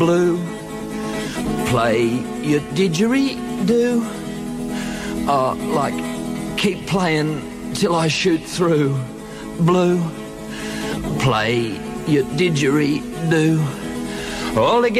Blue, play your didgeridoo. Like, keep playing till I shoot through. Blue, play your didgeridoo. All together.